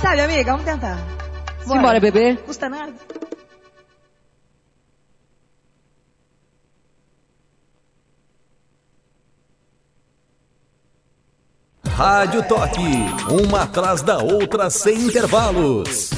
sabe, amiga? Vamos tentar. Simbora, bebê. Custa nada. Rádio Toque, uma atrás da outra sem intervalos.